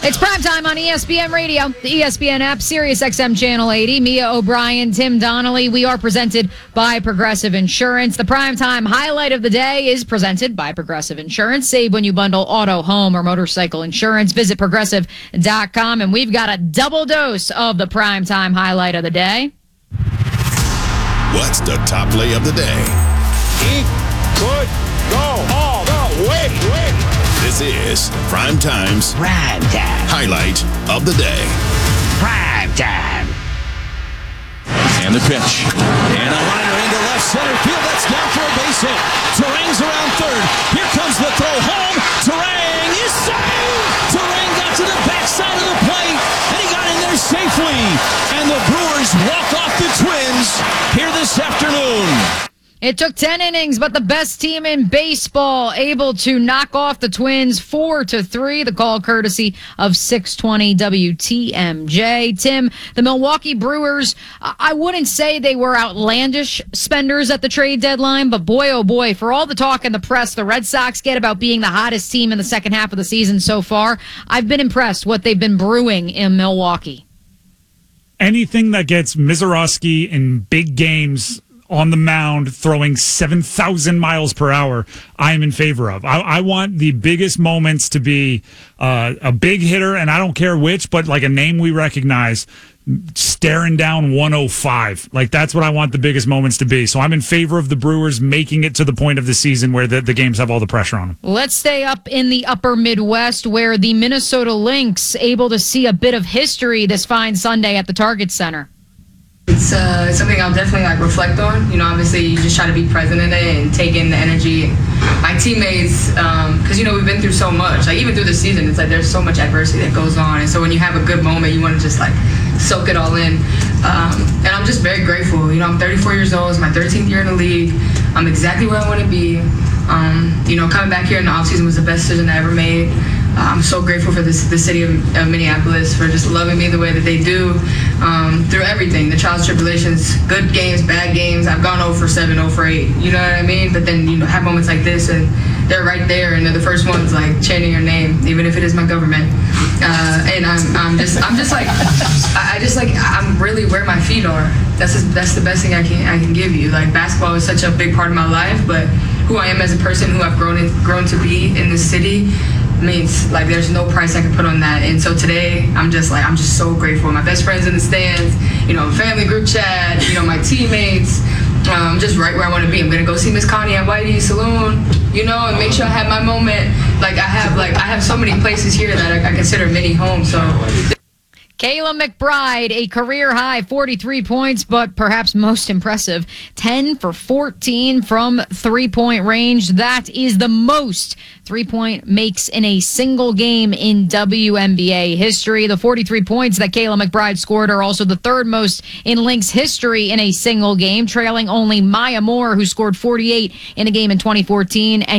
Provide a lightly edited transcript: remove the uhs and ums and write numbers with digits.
It's primetime on ESPN Radio, the ESPN app, Sirius XM Channel 80. Mia O'Brien, Tim Donnelly. We are presented by Progressive Insurance. The primetime highlight of the day is presented by Progressive Insurance. Save when you bundle auto, home, or motorcycle insurance. Visit Progressive.com, and we've got a double dose of the primetime highlight of the day. What's the top play of the day? He could go all the way. This is Primetime's highlight of the day. Prime time. And the pitch. And a liner into left center field. That's down for a base hit. Terang's around third. Here comes the throw home. Terang is saved. Terang got to the backside of the plate, and he got in there safely. And the Brewers walk off the Twins here this afternoon. It took 10 innings, but the best team in baseball able to knock off the Twins 4-3. The call courtesy of 620 WTMJ. Tim, the Milwaukee Brewers, I wouldn't say they were outlandish spenders at the trade deadline, but boy, oh boy, for all the talk in the press the Red Sox get about being the hottest team in the second half of the season so far, I've been impressed what they've been brewing in Milwaukee. Anything that gets Mizorowski in big games on the mound throwing 7,000 miles per hour, I am in favor of. I want the biggest moments to be a big hitter, and I don't care which, but like a name we recognize, staring down 105. Like, that's what I want the biggest moments to be. So I'm in favor of the Brewers making it to the point of the season where the games have all the pressure on them. Let's stay up in the upper Midwest, where the Minnesota Lynx able to see a bit of history this fine Sunday at the Target Center. It's something I'll definitely reflect on. Obviously you just try to be present in it and take in the energy. My teammates, because we've been through so much. Like, even through the season, it's like there's so much adversity that goes on, and so when you have a good moment, you want to just like soak it all in. And I'm just very grateful. I'm 34 years old. It's my 13th year in the league. I'm exactly where I want to be. Coming back here in the offseason was the best decision I ever made. I'm so grateful for the city of Minneapolis for just loving me the way that they do through everything, the trials, tribulations, good games, bad games. I've gone 0 for 7, 0 for 8, you know what I mean? But then, have moments like this, and they're right there, and they're the first ones like chanting your name, even if it is my government. And I'm really where my feet are. That's the best thing I can give you. Like, basketball is such a big part of my life, but who I am as a person, who I've grown to be in this city, means like there's no price I can put on that. And so today I'm just so grateful. My best friends in the stands, family group chat, my teammates, just right where I want to be. I'm gonna go see Miss Connie at Whitey's Saloon, and make sure I have my moment. I have so many places here that I consider mini home. So Kayla McBride, a career-high 43 points, but perhaps most impressive, 10 for 14 from three-point range. That is the most three-point makes in a single game in WNBA history. The 43 points that Kayla McBride scored are also the third most in Lynx history in a single game, trailing only Maya Moore, who scored 48 in a game in 2014.